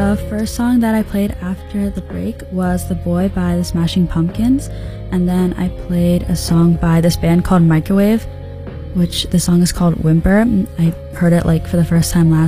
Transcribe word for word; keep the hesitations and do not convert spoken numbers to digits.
The first song that I played after the break was The Boy by the Smashing Pumpkins, and then I played a song by this band called Microwave, which the song is called Whimper. I heard it like for the first time last